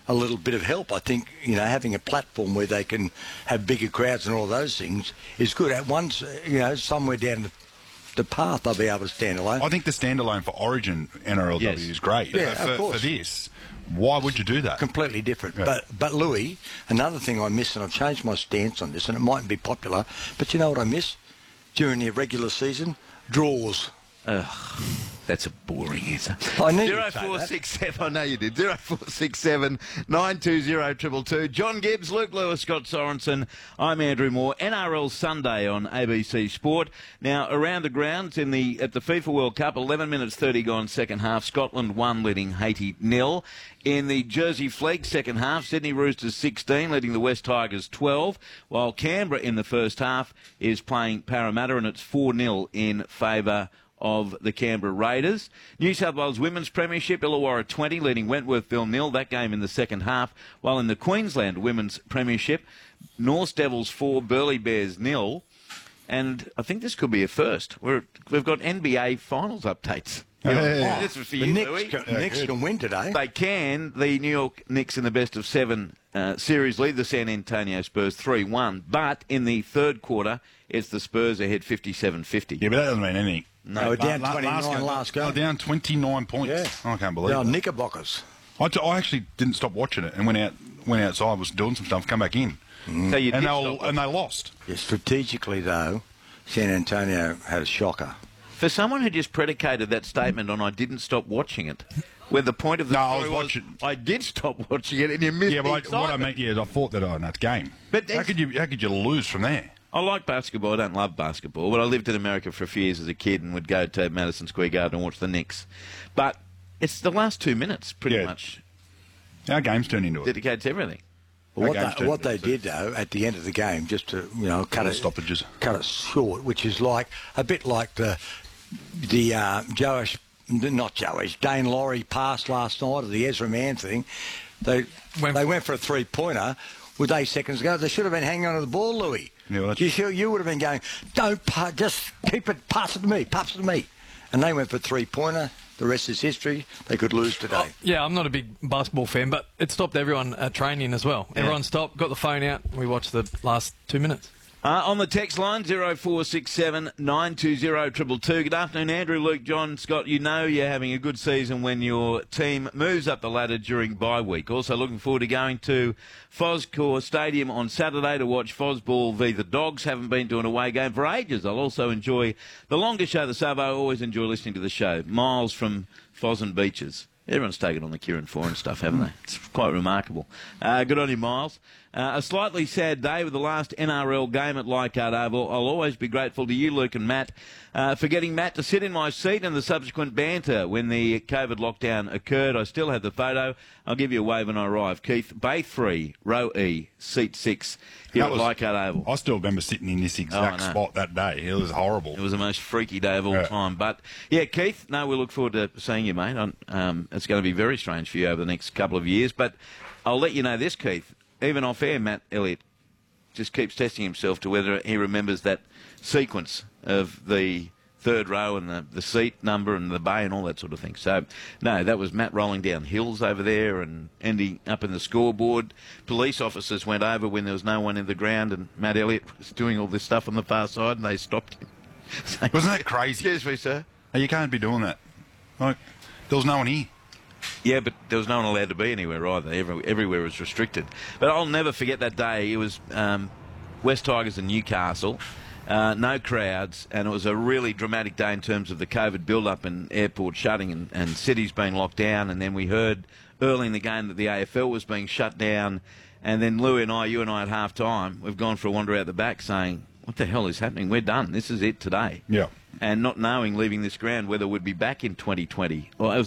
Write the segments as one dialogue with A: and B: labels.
A: a little bit of help. I think, having a platform where they can have bigger crowds and all those things is good. At once, somewhere down the path, they'll be able to stand alone.
B: I think the standalone for Origin NRLW is great.
A: Yeah, of course.
B: For this, why would you do that?
A: Completely different.
B: Yeah.
A: But Louis, another thing I miss, and I've changed my stance on this, and it mightn't be popular, but you know what I miss? During the regular season, draws.
C: That's a boring answer.
A: I knew
C: 0467, I know you did. 0467 920 222. John Gibbs, Luke Lewis, Scott Sorensen. I'm Andrew Moore. NRL Sunday on ABC Sport. Now, around the grounds at the FIFA World Cup, 11 minutes 30 gone second half. Scotland 1 leading Haiti 0. In the Jersey Flegg second half, Sydney Roosters 16, leading the West Tigers 12, while Canberra in the first half is playing Parramatta, and it's 4-0 in favour of the Canberra Raiders. New South Wales Women's Premiership, Illawarra 20, leading Wentworthville 0, that game in the second half, while in the Queensland Women's Premiership, North Devils 4, Burleigh Bears 0, and I think this could be a first. We've got NBA Finals updates. This was for you, Louis.
A: Knicks can win today.
C: They can. The New York Knicks in the best of 7 series lead the San Antonio Spurs 3-1, but in the third quarter, it's the Spurs ahead 57-50.
B: Yeah, but that doesn't mean anything.
A: No, they were down 29 last game.
B: They were down 29 points.
A: Yeah.
B: I can't believe
A: They're
B: it.
A: Knickerbockers.
B: I actually didn't stop watching it and went outside, was doing some stuff, come back in.
C: So you did
B: And they lost.
A: Yeah, strategically, though, San Antonio had a shocker.
C: For someone who just predicated that statement on I didn't stop watching it, where the point of the story was I did stop watching it and you missed the excitement.
B: What I meant, I thought that, that's game.
C: But
B: how could you lose from there?
C: I like basketball. I don't love basketball, but I lived in America for a few years as a kid and would go to Madison Square Garden and watch the Knicks. But it's the last 2 minutes, pretty much.
B: Our game's turned into it.
C: Dedicated to everything.
A: Well, what they did, though, at the end of the game, just to cut it short, which is a bit like the Dane Laurie pass last night, or the Ezra Mann thing. They went for a three-pointer with 8 seconds to go. They should have been hanging on to the ball, Louis.
B: Yeah, well,
A: you would have been going, just keep it, pass it to me. And they went for a three-pointer. The rest is history. They could lose today.
D: Yeah, I'm not a big basketball fan, but it stopped everyone at training as well. Yeah. Everyone stopped, got the phone out, and we watched the last 2 minutes.
C: On the text line, 0467 920 222. Good afternoon, Andrew, Luke, John, Scott. You know you're having a good season when your team moves up the ladder during bye week. Also looking forward to going to Foscor Stadium on Saturday to watch Fosball v the Dogs. Haven't been to an away game for ages. I'll also enjoy the longer show, the sub. I always enjoy listening to the show. Miles from Fos and Beaches. Everyone's taken on the Kieran Foran stuff, haven't they? It's quite remarkable. Good on you, Miles. A slightly sad day with the last NRL game at Leichhardt Oval. I'll always be grateful to you, Luke and Matt, for getting Matt to sit in my seat and the subsequent banter when the COVID lockdown occurred. I still have the photo. I'll give you a wave when I arrive. Keith, Bay 3, row E, seat 6, here at Leichhardt Oval.
B: I still remember sitting in this exact spot that day. It was horrible.
C: It was the most freaky day of all time. But, yeah, Keith, we look forward to seeing you, mate. It's going to be very strange for you over the next couple of years. But I'll let you know this, Keith. Even off-air, Matt Elliott just keeps testing himself to whether he remembers that sequence of the third row and the seat number and the bay and all that sort of thing. So, no, that was Matt rolling down hills over there and ending up in the scoreboard. Police officers went over when there was no one in the ground and Matt Elliott was doing all this stuff on the far side and they stopped him.
B: Wasn't that crazy?
C: Excuse me, sir.
B: You can't be doing that. There was no one here.
C: Yeah, but there was no one allowed to be anywhere either. Everywhere was restricted. But I'll never forget that day. It was West Tigers and Newcastle, no crowds, and it was a really dramatic day in terms of the COVID build-up and airport shutting and cities being locked down. And then we heard early in the game that the AFL was being shut down. And then you and I at half-time, we've gone for a wander out the back saying, what the hell is happening? We're done. This is it today.
B: Yeah.
C: And not knowing, leaving this ground, whether we'd be back in 2020. Well, it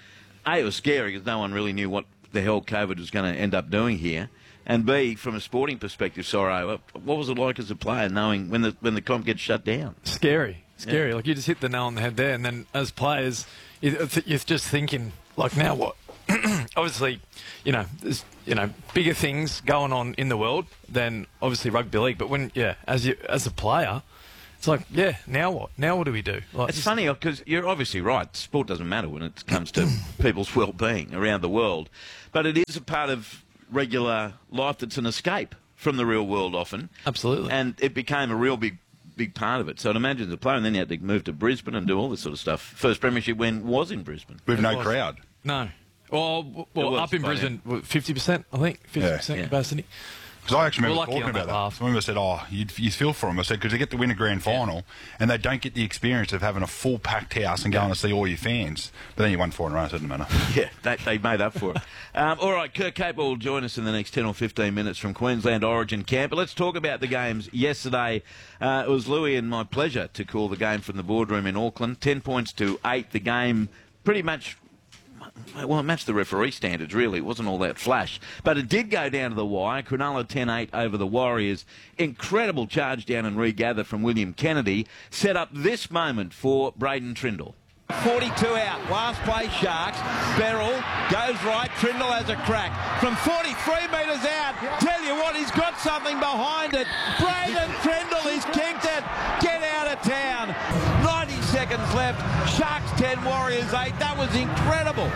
C: was scary because no one really knew what the hell COVID was going to end up doing here. And B, from a sporting perspective, what was it like as a player knowing when the comp gets shut down?
D: Scary. Yeah. Like, you just hit the nail on the head there. And then as players, you're just thinking, like, now what? Obviously, there's, bigger things going on in the world than obviously rugby league. But when, as a player, It's like, yeah, now what? Now what do we do? Like,
C: It's funny because you're obviously right. Sport doesn't matter when it comes to people's well-being around the world, but it is a part of regular life that's an escape from the real world often.
D: Absolutely.
C: And it became a real big part of it. So I'd imagine as a player, and then you had to move to Brisbane and do all this sort of stuff. First premiership win was in Brisbane.
B: With no
D: was.
B: crowd.
D: No. Well,
C: was
D: up in
C: funny.
D: Brisbane, 50%, I think. 50%
C: Yeah.
D: capacity.
B: Because I actually
D: We're
B: remember
D: lucky
B: talking
D: on
B: about
D: that
B: that.
D: half.
B: I remember I said, you feel for them. I said, because they get to win a grand final and they don't get the experience of having a full packed house and going to see all your fans. But then you won 4 in a row, so it doesn't matter.
C: Yeah, they made up for it. All right, Kirk Capel will join us in the next 10 or 15 minutes from Queensland Origin Camp. But let's talk about the games yesterday. It was Louis and my pleasure to call the game from the boardroom in Auckland. 10 points to 8. The game pretty much... Well, it matched the referee standards, really. It wasn't all that flash. But it did go down to the wire. Cronulla 10-8 over the Warriors. Incredible charge down and regather from William Kennedy. Set up this moment for Braden Trindle.
E: 42 out, last play Sharks. Beryl goes right, Trindle has a crack. From 43 metres out, tell you what, he's got something behind it. Braden Trindle, he's kicked it. Get out of town. 90 seconds left, Sharks 10, Warriors 8. That was incredible.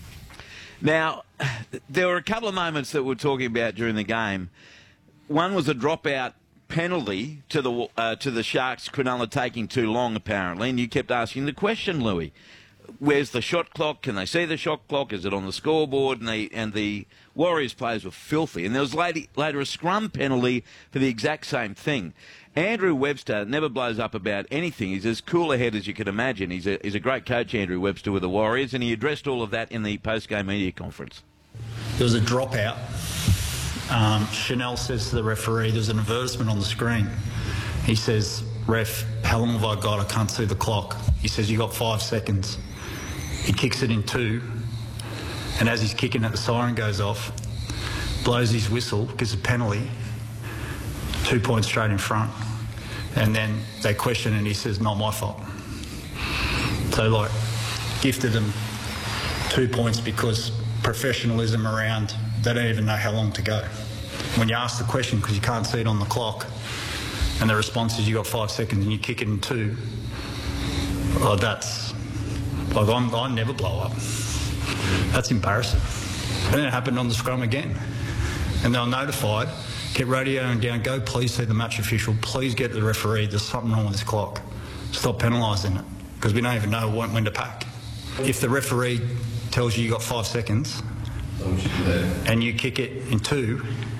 C: Now, there were a couple of moments that we're talking about during the game. One was a dropout penalty to the Sharks, Cronulla taking too long, apparently, and you kept asking the question, Louis, where's the shot clock? Can they see the shot clock? Is it on the scoreboard? And the Warriors players were filthy. And there was later a scrum penalty for the exact same thing. Andrew Webster never blows up about anything. He's as cool a head as you could imagine. He's a great coach, Andrew Webster, with the Warriors, and he addressed all of that in the post-game media conference.
F: There was a dropout. Chanel says to the referee, there's an advertisement on the screen. He says, ref, how long have I got? I can't see the clock. He says, you got 5 seconds. He kicks it in 2, and as he's kicking it, the siren goes off, blows his whistle, gives a penalty, 2 points straight in front, and then they question and he says, not my fault. So, like, gifted them 2 points because professionalism around, they don't even know how long to go. When you ask the question, because you can't see it on the clock, and the response is you got 5 seconds and you kick it in 2, oh, that's... Like, I never blow up. That's embarrassing. And then it happened on the scrum again. And they were notified, kept radioing down, go please see the match official, please get to the referee, there's something wrong with this clock. Stop penalising it, because we don't even know when to pack. If the referee tells you got 5 seconds and you kick it in 2,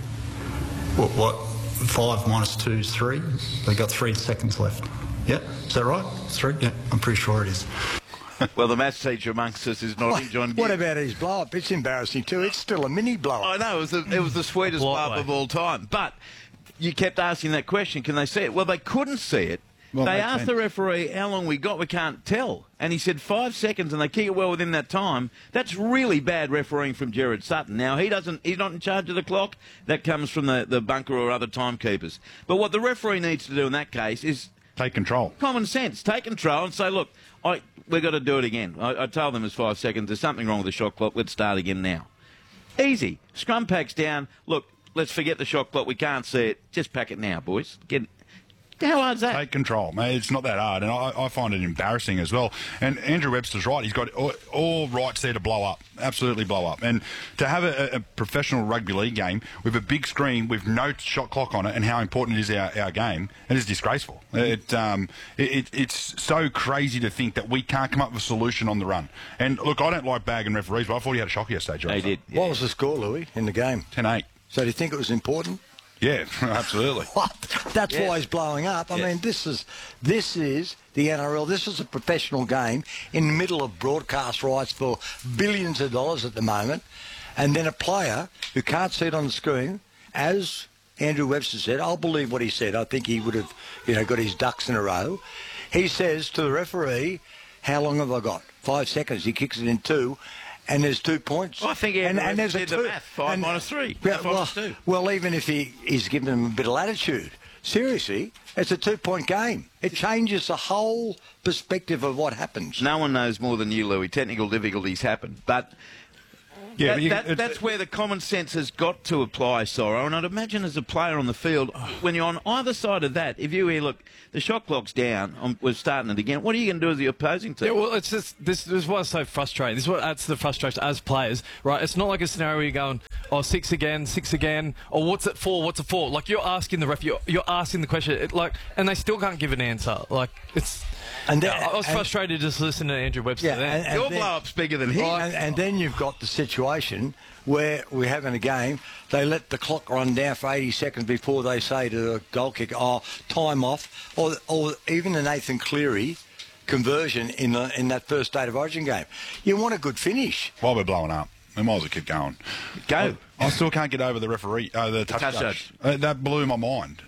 F: what 5 minus 2 is 3? They got 3 seconds left. Yeah, is that right? 3? Yeah, I'm pretty sure it is.
C: Well, the maths teacher amongst us is nodding, John Gibbs.
A: What about his blow-up? It's embarrassing too. It's still a mini blow-up.
C: I know, it was the sweetest blow-up of all time. But you kept asking that question, can they see it? Well, they couldn't see it.
B: Well,
C: they
B: makes
C: asked
B: sense.
C: the referee how long we got, we can't tell. And he said 5 seconds, and they kick it well within that time. That's really bad refereeing from Gerard Sutton. Now, he's not in charge of the clock. That comes from the bunker or other timekeepers. But what the referee needs to do in that case is
B: Take control.
C: common sense. Take control and say, look, we've got to do it again. I told them it's 5 seconds. There's something wrong with the shot clock. Let's start again now. Easy. Scrum packs down. Look, let's forget the shot clock. We can't see it. Just pack it now, boys. How hard's that?
B: Take control, mate. It's not that hard, and I find it embarrassing as well. And Andrew Webster's right. He's got all rights there to blow up, absolutely blow up. And to have a professional rugby league game with a big screen with no shot clock on it and how important it is our game, it is disgraceful. It's so crazy to think that we can't come up with a solution on the run. And look, I don't like bagging referees, but I thought he had a shocker yesterday, John.
C: They did.
A: What was the score, Louis, in the game?
B: 10-8.
A: So do you think it was important?
B: Yeah, absolutely.
A: What? That's
C: Yes.
A: why he's blowing up. I
C: Yes.
A: mean, this is the NRL. This is a professional game in the middle of broadcast rights for billions of dollars at the moment, and then a player who can't see it on the screen, as Andrew Webster said. I'll believe what he said. I think he would have, got his ducks in a row. He says to the referee, "How long have I got? 5 seconds." He kicks it in 2. And there's 2 points.
C: I think Andrew Webster did the math. 5 minus 3.
A: Yeah,
C: 5
A: well,
C: minus 2.
A: well, even if he's given them a bit of latitude, seriously, it's a 2-point game. It changes the whole perspective of what happens.
C: No one knows more than you, Louis. Technical difficulties happen. But
B: Yeah, but
C: That's where the common sense has got to apply, Sorrow. And I'd imagine as a player on the field, when you're on either side of that, if you hear, look, the shot clock's down, we're starting it again, what are you going to do as the opposing team?
D: Yeah, well, it's just this is why it's so frustrating. This is what adds to the frustration as players, right? It's not like a scenario where you're going, oh, six again, or what's it for? Like, you're asking the ref, you're asking the question, and they still can't give an answer. Like, it's.
A: And then,
D: I was frustrated just listening to Andrew Webster then.
A: and
C: Your
A: then-
C: blow-up's bigger than his.
A: And then you've got the situation where we're having a game, they let the clock run down for 80 seconds before they say to the goal kicker, oh, time off, or even the Nathan Cleary conversion in that first State of Origin game. You want a good finish.
B: While we're blowing up, we might as well keep going.
C: Go.
B: I still can't get over the referee, the touch judge. That blew my mind.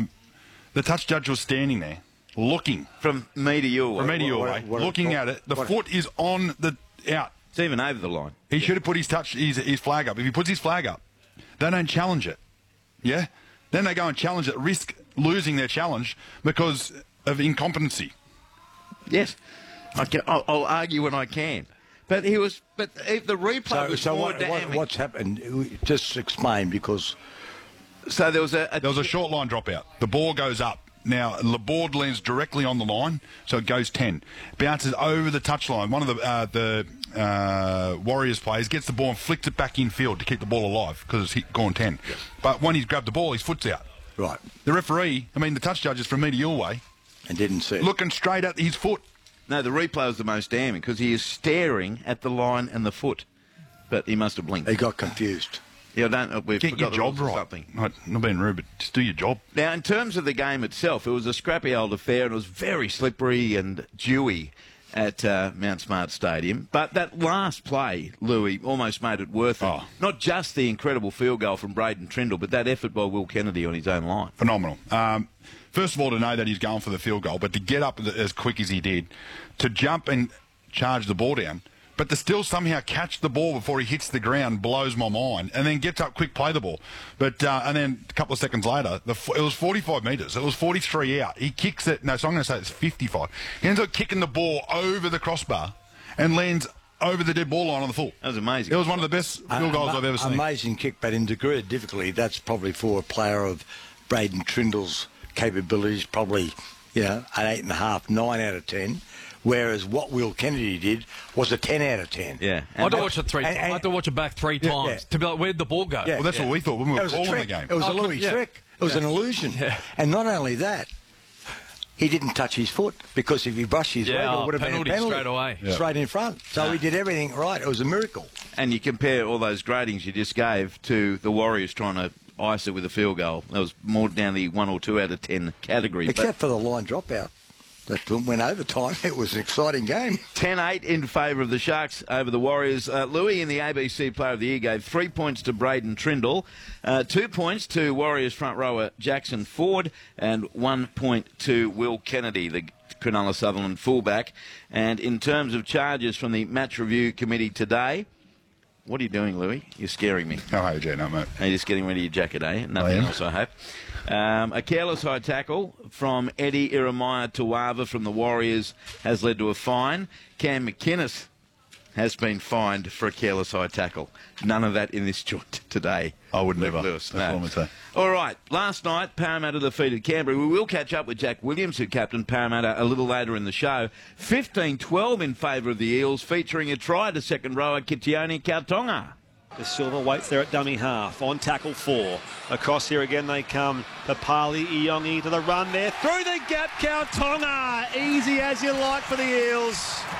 B: The touch judge was standing there, looking
C: From me to you.
B: looking at it. The foot is on the out.
C: It's even over the line.
B: He should have put his flag up. If he puts his flag up, they don't challenge it. Yeah? Then they go and challenge it, risk losing their challenge because of incompetency.
C: Yes. I'll argue when I can. But if the replay was forward to Hammy.
A: What's happened? Just explain, because...
C: So there was
B: a short line dropout. The ball goes up. Now, Laborde lands directly on the line, so it goes 10. Bounces over the touchline. One of the Warriors players gets the ball and flicks it back infield to keep the ball alive because it's gone 10. Yeah. But when he's grabbed the ball, his foot's out.
A: Right.
B: The referee, the touch judge is from me to your way.
A: And didn't see it.
B: Looking straight at his foot.
C: No, the replay was the most damning because he is staring at the line and the foot. But he must have blinked.
A: He got confused.
C: Yeah, we've
B: Get your
C: forgot the
B: job
C: rules or
B: right.
C: something.
B: Not being rude, but just do your job.
C: Now, in terms of the game itself, it was a scrappy old affair and it was very slippery and dewy at Mount Smart Stadium. But that last play, Louis, almost made it worth it.
B: Oh.
C: Not just the incredible field goal from Braden Trindle, but that effort by Will Kennedy on his own line.
B: Phenomenal. First of all, to know that he's going for the field goal, but to get up as quick as he did, to jump and charge the ball down, but to still somehow catch the ball before he hits the ground blows my mind, and then gets up quick, play the ball. But and then a couple of seconds later, it was 45 metres. It was 43 out. He kicks it. No, so I'm going to say it's 55. He ends up kicking the ball over the crossbar and lands over the dead ball line on the full.
C: That was amazing.
B: It was one of the best field goals I've ever seen.
A: Amazing kick, but in degree of difficulty, that's probably for a player of Braden Trindle's capabilities, probably, an 8.5, 9 out of 10. Whereas what Will Kennedy did was a 10 out of 10.
C: Yeah.
D: I had to watch it three times. I had to watch it back three times to be like, where'd the ball go?
A: Yeah.
B: Well, that's what we thought when we were calling the game.
A: It was a Louis trick. It was an illusion.
D: Yeah.
A: And not only that, he didn't touch his foot, because if he brushed his leg, it would have been a penalty
D: straight away.
A: Yeah. Straight in front. So he did everything right. It was a miracle.
C: And you compare all those gradings you just gave to the Warriors trying to ice it with a field goal. That was more down the 1 or 2 out of 10 category.
A: Except for the line dropout. That went overtime. It was an exciting game.
C: 10-8 in favour of the Sharks over the Warriors. Louis in the ABC Player of the Year gave 3 points to Braden Trindle, 2 points to Warriors front rower Jackson Ford, and 1 point to Will Kennedy, the Cronulla Sutherland fullback. And in terms of charges from the match review committee today, what are you doing, Louis? You're scaring me.
B: Oh, hey, Jay, no, mate.
C: Are you just getting rid of your jacket, eh? Nothing else, I hope. A careless high tackle from Eddie Iremaya Tuava from the Warriors has led to a fine. Cam McInnes has been fined for a careless high tackle. None of that in this joint today.
B: I would never.
C: Lewis,
B: That's what I'm going to say.
C: All right. Last night, Parramatta defeated Canberra. We will catch up with Jack Williams, who captained Parramatta, a little later in the show. 15-12 in favour of the Eels, featuring a try to second rower Kitione Kautonga.
G: De Silva waits there at dummy half. On tackle 4. Across here again they come. Papali Iongi to the run there. Through the gap, Kautonga. Easy as you like for the Eels.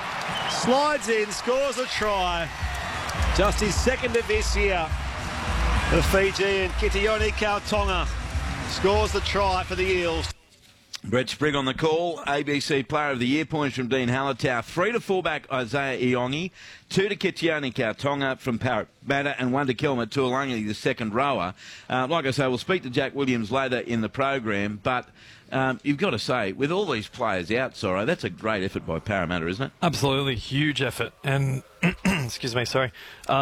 G: Slides in, scores a try. Just his second of this year. The Fijian Kitione Kautonga scores the try for the Eels.
C: Brett Sprigg on the call. ABC Player of the Year points from Dean Hallertau. 3 to fullback Isaiah Iongi. 2 to Kitione Kautonga from Parramatta, and 1 to Kelma Tuolangi, the second rower. Like I say, we'll speak to Jack Williams later in the program, but you've got to say, with all these players out, Sorrow, that's a great effort by Parramatta, isn't it?
D: Absolutely, huge effort. And, excuse me, sorry.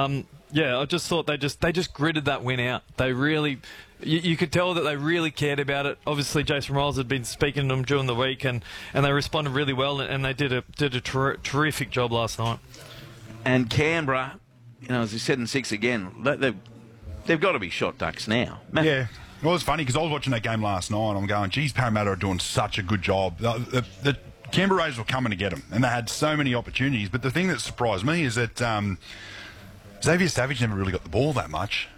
D: I just thought they just gritted that win out. They really... You could tell that they really cared about it. Obviously, Jason Riles had been speaking to them during the week, and they responded really well, and they did a terrific job last night.
C: And Canberra, as he said in 6 again, they've got to be shot ducks now.
B: Yeah. Well, it's funny because I was watching that game last night and I'm going, geez, Parramatta are doing such a good job. The Canberra Raiders were coming to get them and they had so many opportunities. But the thing that surprised me is that Xavier Savage never really got the ball that much.